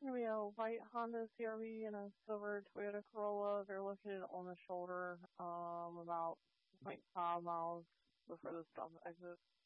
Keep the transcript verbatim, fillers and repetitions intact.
gonna be a white Honda C R V and a silver Toyota Corolla. They're located on the shoulder, um, about zero point five miles before the stop exit.